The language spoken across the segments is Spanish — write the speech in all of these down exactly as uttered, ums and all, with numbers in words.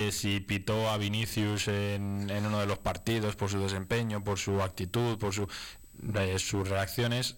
que si pitó a Vinicius en, en uno de los partidos por su desempeño, por su actitud, por su, eh, sus reacciones.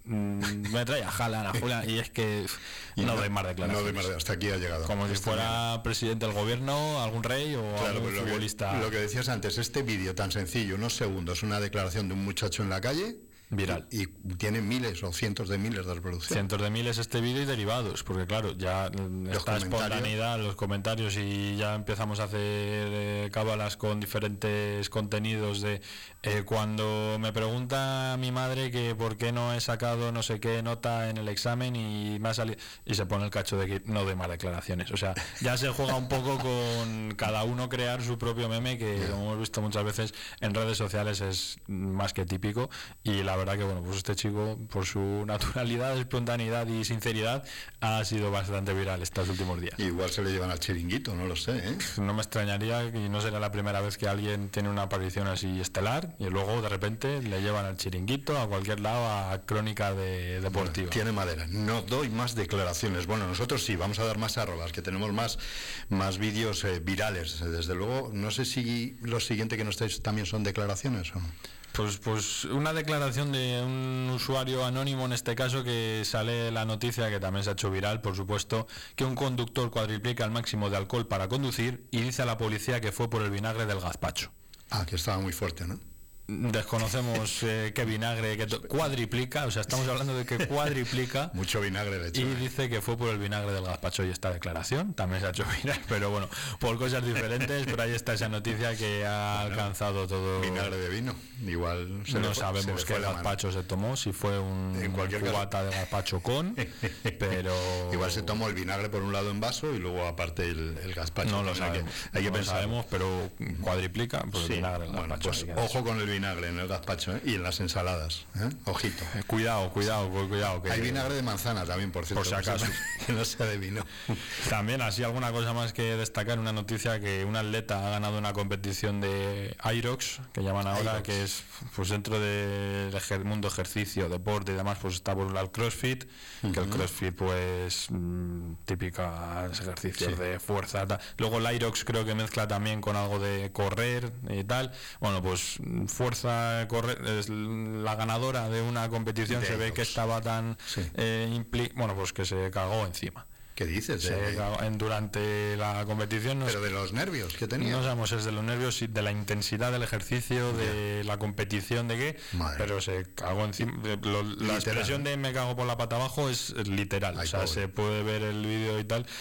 Me trae a Haaland, a Julián, y es que no, no doy más declaraciones. No doy más, hasta aquí ha llegado. Como si fuera bien. Presidente del gobierno, algún rey o claro, algún lo futbolista. Que, lo que decías antes, este vídeo tan sencillo, unos segundos, una declaración de un muchacho en la calle. Viral. Y, y tiene miles o cientos de miles de reproducciones. Cientos de miles este vídeo y derivados, porque claro, ya los esta espontaneidad, los comentarios y ya empezamos a hacer eh, cábalas con diferentes contenidos de eh, cuando me pregunta mi madre que por qué no he sacado no sé qué nota en el examen y me ha salido y se pone el cacho de que no doy más declaraciones. O sea, ya se juega un poco con cada uno crear su propio meme que yeah. como hemos visto muchas veces en redes sociales es más que típico y la verdad que bueno, pues este chico por su naturalidad, espontaneidad y sinceridad ha sido bastante viral estos últimos días. Igual se le llevan al chiringuito, no lo sé, ¿eh? No me extrañaría y no será la primera vez que alguien tiene una aparición así estelar y luego de repente le llevan al chiringuito a cualquier lado a crónica de deportiva. Bueno, tiene madera. No doy más declaraciones. Bueno, nosotros sí, vamos a dar más arrobas, que tenemos más, más vídeos eh, virales. Desde luego, no sé si lo siguiente que nos traéis también son declaraciones o no. Pues, pues una declaración de un usuario anónimo en este caso que sale la noticia que también se ha hecho viral, por supuesto, que un conductor cuadriplica el máximo de alcohol para conducir y dice a la policía que fue por el vinagre del gazpacho. Ah, que estaba muy fuerte, ¿no? Desconocemos eh, qué vinagre, que cuadriplica, o sea, estamos hablando de que cuadriplica. Mucho vinagre de hecho. Y dice que fue por el vinagre del gazpacho y esta declaración también se ha hecho viral, pero bueno, por cosas diferentes, pero ahí está esa noticia que ha bueno, alcanzado todo. Vinagre de vino, igual. Se no le, sabemos se qué gazpacho se tomó, si fue un en cualquier cubata caso. de gazpacho con, pero. Igual se tomó el vinagre por un lado en vaso y luego aparte el, el gazpacho. No lo sabemos, hay que, hay no que pensar. Lo sabemos, pero cuadriplica por sí, el vinagre del bueno, gazpacho. Pues, ojo con el vinagre en el gazpacho, ¿eh? Y en las ensaladas, ¿eh? Ojito. Eh, cuidado, cuidado, cuidado. Que hay vinagre de manzana también, por cierto. Por si acaso. Que no sea de vino. También, así alguna cosa más que destacar, una noticia que un atleta ha ganado una competición de Aerox, que llaman ahora, Aerox. Que es pues dentro del ejer- mundo ejercicio, deporte y demás, pues está por un lado el CrossFit, uh-huh. que el CrossFit pues mmm, típicas ejercicios sí. de fuerza. Tal. Luego el Aerox creo que mezcla también con algo de correr y tal. Bueno, pues fuerza, correr, es la ganadora de una competición, de se ve que estaba tan sí. eh, impli- bueno, pues que se cagó encima. ¿Qué dices? Se de... cagó en, durante la competición. Pero de los nervios que tenía. No sabemos, es de los nervios, de la intensidad del ejercicio, de yeah. la competición, de qué, Madre. Pero se cagó encima. Lo, la expresión de me cago por la pata abajo es literal. Ay, o sea, pobre. Se puede ver el vídeo y tal.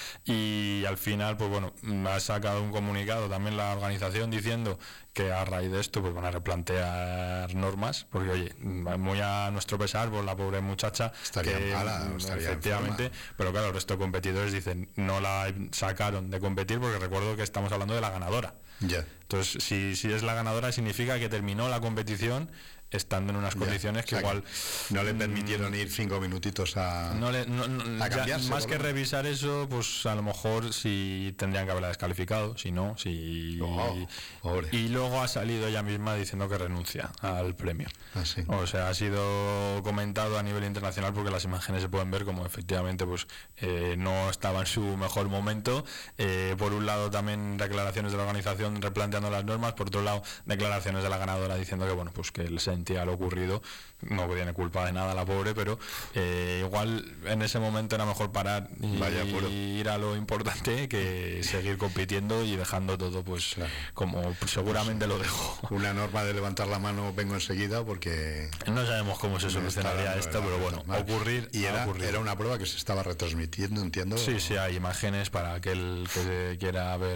Y al final, pues bueno, ha sacado un comunicado también la organización diciendo que a raíz de esto pues van a replantear normas, porque oye, muy a nuestro pesar por la pobre muchacha estaría que mala, estaría efectivamente, pero claro, el resto de competidores dicen no la sacaron de competir porque recuerdo que estamos hablando de la ganadora. Yeah. Entonces, si, si es la ganadora significa que terminó la competición estando en unas condiciones yeah. que o sea, igual que no le permitieron ir cinco minutitos a, no le, no, no, a cambiarse. Ya, más que revisar eso, pues a lo mejor sí tendrían que haberla descalificado, si no, si oh, y luego ha salido ella misma diciendo que renuncia al premio. Ah, sí. O sea, ha sido comentado a nivel internacional porque las imágenes se pueden ver como efectivamente pues eh, no estaba en su mejor momento. Eh, por un lado también declaraciones de la organización replanteando las normas, por otro lado declaraciones de la ganadora diciendo que bueno, pues que el sentía lo ocurrido, no tiene culpa de nada la pobre, pero eh, igual en ese momento era mejor parar y, Vaya, y ir a lo importante que seguir compitiendo y dejando todo pues claro. como pues, seguramente lo dejo. Una norma de levantar la mano vengo enseguida porque no sabemos cómo se solucionaría esto, pero bueno, mal. ocurrir y era, ocurrido. Era una prueba que se estaba retransmitiendo, entiendo. Sí, sí, hay imágenes para aquel que quiera ver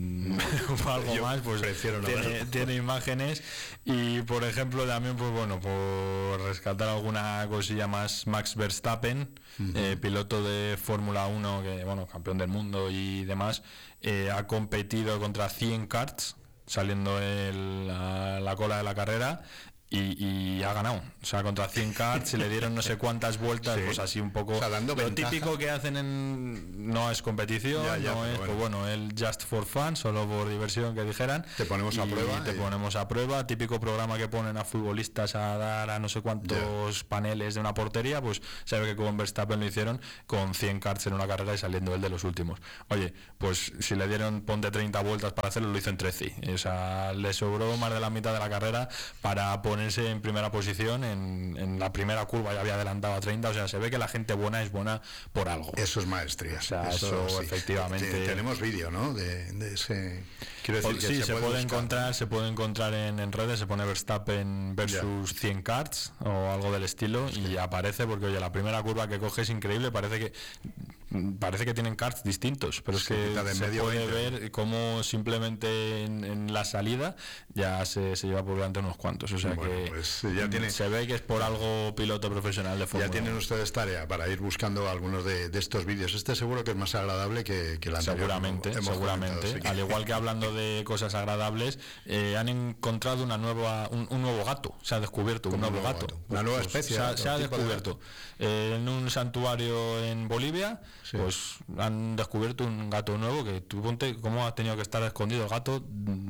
algo Yo más, pues tiene, tiene imágenes y por ejemplo también pues bueno, por rescatar alguna cosilla más, Max Verstappen, uh-huh. eh, piloto de Fórmula uno, que bueno, campeón del mundo y demás, eh, ha competido contra cien karts, saliendo en la, la cola de la carrera, y, y ha ganado. O sea, contra cien karts se le dieron no sé cuántas vueltas, sí. Pues así un poco... O sea, dando lo ventaja. Típico que hacen en... No es competición, ya, ya, no es... Bueno. Pues bueno, el just for fun, solo por diversión que dijeran. Te ponemos a prueba. Te y... ponemos a prueba, típico programa que ponen a futbolistas a dar a no sé cuántos ya. paneles de una portería, pues se ve que con Verstappen lo hicieron con cien karts en una carrera y saliendo él de los últimos. Oye, pues si le dieron ponte treinta vueltas para hacerlo, lo hizo en trece. O sea, le sobró más de la mitad de la carrera para ponerse en primera posición. En, en la primera curva ya había adelantado a treinta. O sea, se ve que la gente buena es buena por algo. Eso es maestría. O sea, eso, eso sí. efectivamente. T tenemos vídeo, ¿no? De, de ese. Quiero decir que sí, se, se puede, puede encontrar, se puede encontrar en, en redes. Se pone Verstappen versus yeah. cien karts o algo del estilo sí. y aparece porque oye, la primera curva que coge es increíble. Parece que parece que tienen karts distintos, pero es sí, que de se medio puede veinte. Ver cómo simplemente en, en la salida ya se, se lleva por delante unos cuantos. O sea bueno, que pues ya tiene, se ve que es por algo piloto profesional de Fórmula. Ya tienen ustedes tarea para ir buscando algunos de, de estos vídeos. Este seguro que es más agradable que, que la anterior. Seguramente, hemos seguramente. Que... Al igual que hablando de cosas agradables, eh, han encontrado una nueva, un, un nuevo gato. Se ha descubierto un nuevo, un nuevo gato. gato. Una nueva especie. Pues, se, se ha descubierto de... eh, en un santuario en Bolivia. Sí. Pues han descubierto un gato nuevo que tú ponte cómo ha tenido que estar escondido el gato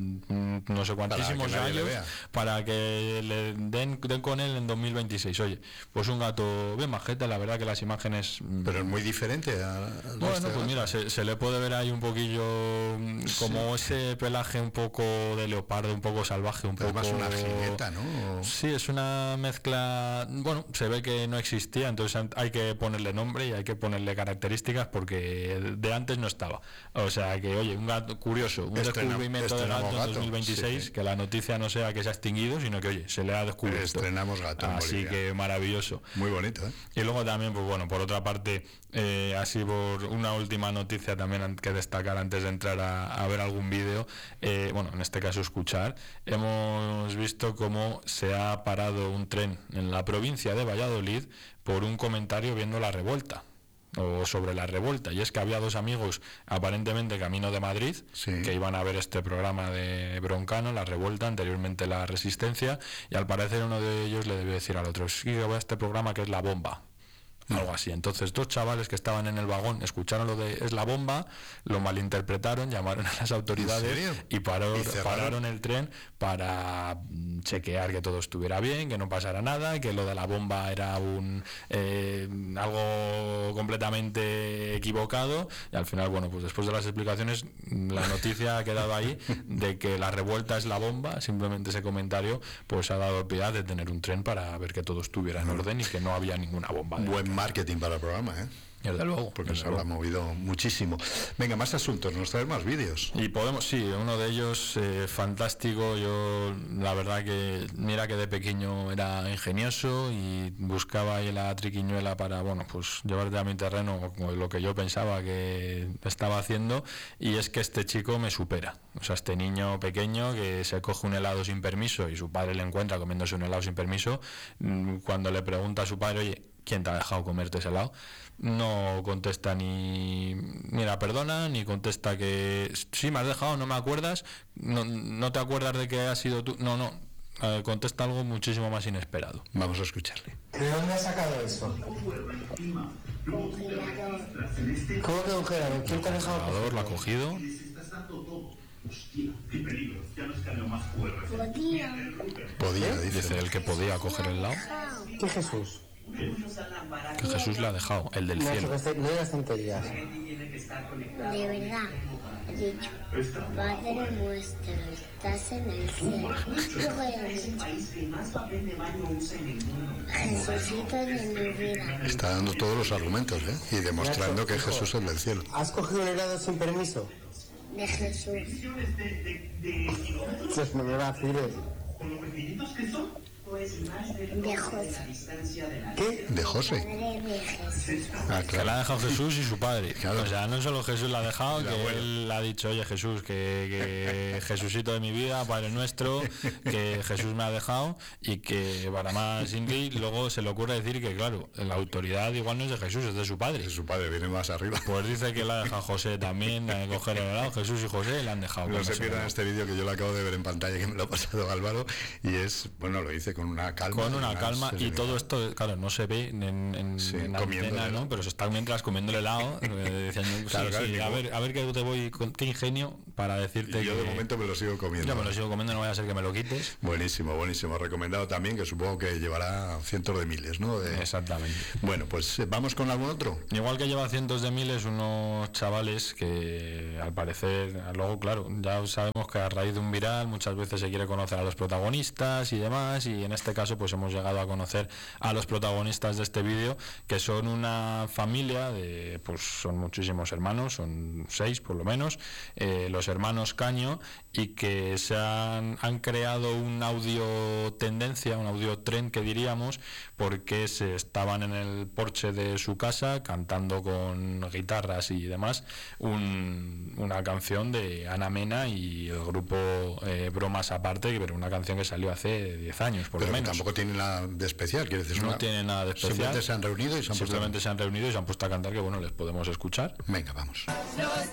no sé cuantísimos para años para que le den, den con él en dos mil veintiséis. Oye, pues un gato bien majeta, la verdad que las imágenes... Pero es muy diferente a... a bueno, este pues mira, se, se le puede ver ahí un poquillo como sí. ese pelaje un poco de leopardo, un poco salvaje, un Pero poco... Es más una jineta, ¿no? Sí, es una mezcla... Bueno, se ve que no existía, entonces hay que ponerle nombre y hay que ponerle características porque de antes no estaba. O sea que, oye, un gato curioso, un Estrena, descubrimiento de gato en dos mil veintiséis, sí. que la noticia no sea que se ha extinguido, sino que, oye, se le ha descubierto. Estrenamos gato. Así que maravilloso. Muy bonito, ¿eh? Y luego también, pues bueno, por otra parte, eh, así por una última noticia también que destacar antes de entrar a, a ver algún vídeo, eh, bueno, en este caso escuchar, hemos visto cómo se ha parado un tren en la provincia de Valladolid por un comentario viendo la revuelta. O sobre la revuelta, y es que había dos amigos aparentemente camino de Madrid sí. que iban a ver este programa de Broncano, la revuelta, anteriormente la resistencia, y al parecer uno de ellos le debió decir al otro, sí, que voy a este programa que es La Bomba, algo así. Entonces dos chavales que estaban en el vagón escucharon lo de es la bomba, lo malinterpretaron, llamaron a las autoridades y, paró, ¿Y pararon el tren para chequear que todo estuviera bien, que no pasara nada, que lo de la bomba era un eh, algo completamente equivocado, y al final, bueno, pues después de las explicaciones la noticia ha quedado ahí de que la revuelta es la bomba. Simplemente ese comentario pues ha dado piedad de tener un tren para ver que todo estuviera en orden y que no había ninguna bomba. Buen marketing para el programa, ¿eh? Desde luego, porque desde se habrá movido muchísimo. Venga, más asuntos, nos traen más vídeos. Y podemos, sí, uno de ellos eh, fantástico. Yo la verdad que mira que de pequeño era ingenioso y buscaba ahí la triquiñuela para, bueno, pues llevarte a mi terreno lo que yo pensaba que estaba haciendo, y es que este chico me supera. O sea, este niño pequeño que se coge un helado sin permiso y su padre le encuentra comiéndose un helado sin permiso, cuando le pregunta a su padre, oye, ¿quién te ha dejado comerte ese helado? No contesta ni mira, perdona, ni contesta que sí me has dejado, no me acuerdas, no, no te acuerdas de que has sido tú, no, no, eh, contesta algo muchísimo más inesperado. Vamos a escucharle. ¿De dónde has sacado eso? ¿Cómo que congelador? ¿Quién te ha dejado? El congelador lo ha cogido. Podía, dice, dice el que podía coger el helado. ¿Qué Jesús? Que Jesús le ha dejado, el del no, cielo. No digas tonterías. De verdad, he dicho, Padre nuestro, estás en el cielo. Luego he dicho, Jesucito de mi vida. Está dando todos los argumentos, ¿eh? Y demostrando que Jesús es del cielo. ¿Has cogido un helado sin permiso? De Jesús. Pues no me vaciles. De José. ¿Qué? De José. Ah, claro. Que la ha dejado Jesús y su padre. Claro. O sea, no solo Jesús la ha dejado, que abuelo. Él ha dicho, oye Jesús, que, que Jesucito de mi vida, Padre nuestro, que Jesús me ha dejado, y que para más Ingrid luego se le ocurre decir que, claro, la autoridad igual no es de Jesús, es de su padre. De su padre, viene más arriba. Pues dice que la ha dejado José también, a coger el helado. Jesús y José le han dejado. No se pierdan este vídeo que yo lo acabo de ver en pantalla, que me lo ha pasado Álvaro, y es, bueno, lo hice con con una calma. Con una calma, y todo esto, claro, no se ve en, en, sí, en antena, ¿no? Pero se está mientras comiendo el helado, eh, diciendo, claro, sí, claro, sí, a ver, a ver qué te voy, qué ingenio para decirte y yo que... de momento me lo sigo comiendo. Yo me lo sigo comiendo, no vaya a ser que me lo quites. Buenísimo, buenísimo. Recomendado también, que supongo que llevará cientos de miles, ¿no? De... Exactamente. Bueno, pues vamos con algún otro. Igual que lleva cientos de miles, unos chavales que al parecer, luego claro, ya sabemos que a raíz de un viral muchas veces se quiere conocer a los protagonistas y demás, y en este caso pues hemos llegado a conocer a los protagonistas de este vídeo, que son una familia de, pues son muchísimos hermanos, son seis por lo menos, eh, los hermanos Caño, y que se han, han creado un audio tendencia, un audio trend que diríamos, porque se estaban en el porche de su casa cantando con guitarras y demás un, una canción de Ana Mena y el grupo eh, Bromas Aparte, pero una canción que salió hace diez años por pero lo menos. Tampoco tiene nada de especial, quiere decir, no una... tiene nada de especial. Simplemente se han reunido y se han simplemente puesto... se han reunido y se han puesto a cantar, que bueno, les podemos escuchar. Venga, vamos.